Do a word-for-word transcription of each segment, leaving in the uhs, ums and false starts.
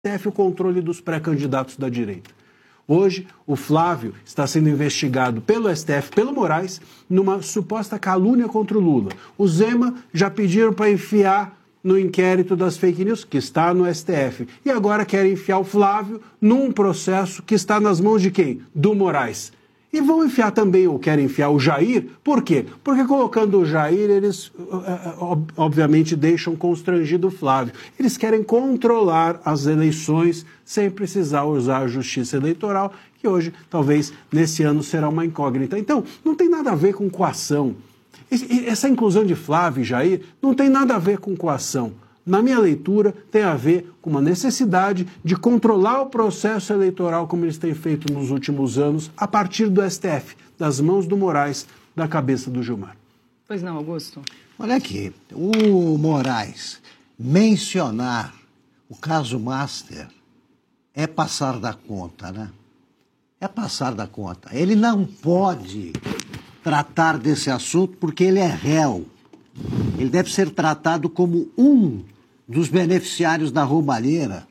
S T F o controle dos pré-candidatos da direita. Hoje, o Flávio está sendo investigado pelo S T F, pelo Moraes, numa suposta calúnia contra o Lula. O Zema já pediram para enfiar no inquérito das fake news, que está no S T F. E agora querem enfiar o Flávio num processo que está nas mãos de quem? Do Moraes. E vão enfiar também, ou querem enfiar o Jair, por quê? Porque colocando o Jair, eles obviamente deixam constrangido o Flávio. Eles querem controlar as eleições sem precisar usar a justiça eleitoral, que hoje, talvez, nesse ano será uma incógnita. Então, não tem nada a ver com coação. Essa inclusão de Flávio e Jair não tem nada a ver com coação. Na minha leitura, tem a ver com uma necessidade de controlar o processo eleitoral como eles têm feito nos últimos anos, a partir do S T F, das mãos do Moraes, da cabeça do Gilmar. Pois não, Augusto? Olha aqui, o Moraes mencionar o caso Master é passar da conta, né? É passar da conta. Ele não pode tratar desse assunto porque ele é réu. Ele deve ser tratado como um dos beneficiários da roubalheira.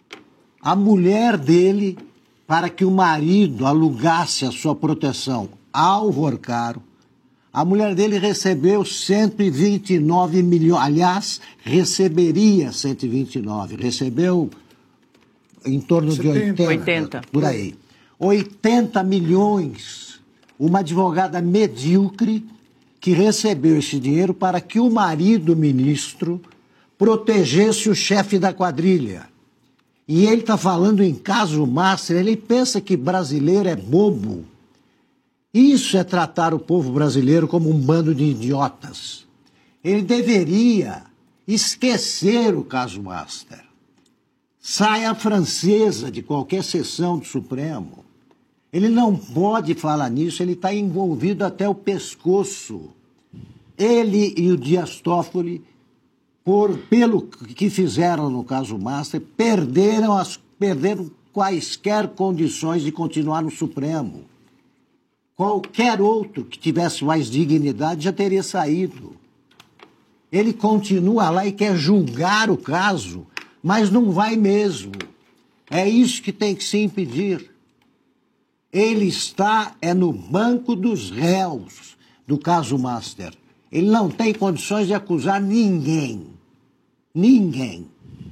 A mulher dele, para que o marido alugasse a sua proteção ao Vorcaro, a mulher dele recebeu cento e vinte e nove milhões, aliás, receberia cento e vinte e nove, recebeu em torno de oitenta, oitenta, por aí. oitenta milhões, uma advogada medíocre que recebeu esse dinheiro para que o marido ministro protegesse o chefe da quadrilha. E ele está falando em caso Master, ele pensa que brasileiro é bobo. Isso é tratar o povo brasileiro como um bando de idiotas. Ele deveria esquecer o caso Master. Saia francesa de qualquer sessão do Supremo. Ele não pode falar nisso, ele está envolvido até o pescoço. Ele e o Dias Toffoli, por, pelo que fizeram no caso Master, perderam, as, perderam quaisquer condições de continuar no Supremo. Qualquer outro que tivesse mais dignidade já teria saído. Ele continua lá e quer julgar o caso, mas não vai mesmo. É isso que tem que se impedir. Ele está é no banco dos réus do caso Master. Ele não tem condições de acusar ninguém. Ninguém.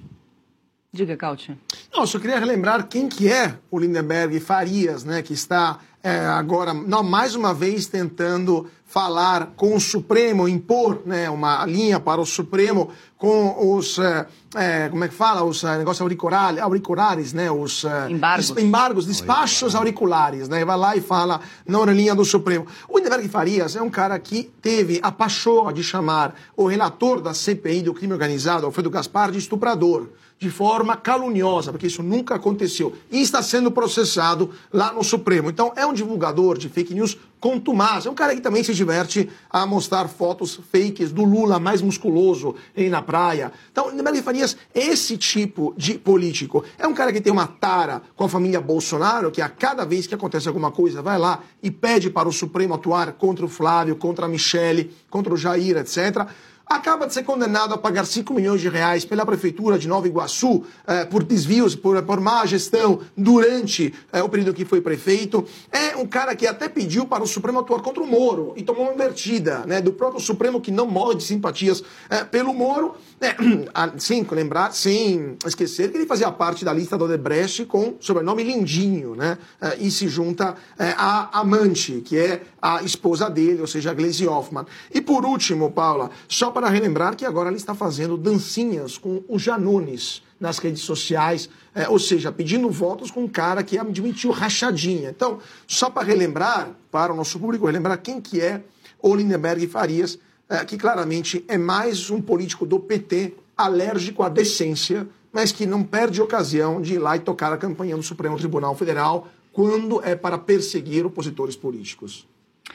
Diga, Cauti. Não, eu só queria relembrar quem que é o Lindenberg Farias, né, que está é, agora, não, mais uma vez, tentando falar com o Supremo, impor, né, uma linha para o Supremo com os, é, é, como é que fala, os é, negócios auriculares, auriculares, né, os é, embargos, des, embargos despachos auriculares, né, vai lá e fala não na linha do Supremo. O Lindenberg Farias é um cara que teve a paixão de chamar o relator da C P I do crime organizado, Alfredo Gaspar, de estuprador, de forma caluniosa, porque isso nunca aconteceu, e está sendo processado lá no Supremo. Então, é um divulgador de fake news contumaz, é um cara que também se diverte a mostrar fotos fakes do Lula mais musculoso aí na praia. Então, Lindenberg Farias, esse tipo de político, é um cara que tem uma tara com a família Bolsonaro, que a cada vez que acontece alguma coisa, vai lá e pede para o Supremo atuar contra o Flávio, contra a Michele, contra o Jair, etcétera, acaba de ser condenado a pagar cinco milhões de reais pela Prefeitura de Nova Iguaçu eh, por desvios, por, por má gestão durante eh, o período que foi prefeito. É um cara que até pediu para o Supremo atuar contra o Moro e tomou uma invertida, né, do próprio Supremo, que não morre de simpatias eh, pelo Moro, né, sem lembrar, sem esquecer que ele fazia parte da lista do Odebrecht com sobrenome Lindinho, né, eh, e se junta eh, à amante, que é a esposa dele, ou seja, a Gleisi Hoffmann. E por último, Paula, só para relembrar que agora ele está fazendo dancinhas com o Janones nas redes sociais, é, ou seja, pedindo votos com um cara que admitiu rachadinha. Então, só para relembrar, para o nosso público, relembrar quem que é o Lindenberg Farias, é, que claramente é mais um político do P T alérgico à decência, mas que não perde ocasião de ir lá e tocar a campanha no Supremo Tribunal Federal quando é para perseguir opositores políticos.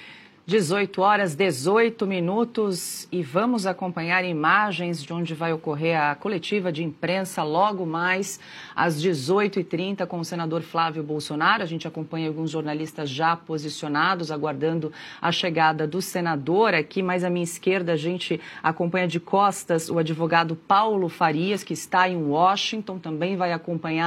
dezoito horas, dezoito minutos, e vamos acompanhar imagens de onde vai ocorrer a coletiva de imprensa logo mais às dezoito e trinta com o senador Flávio Bolsonaro. A gente acompanha alguns jornalistas já posicionados, aguardando a chegada do senador aqui, mais à minha esquerda a gente acompanha de costas o advogado Paulo Farias, que está em Washington, também vai acompanhar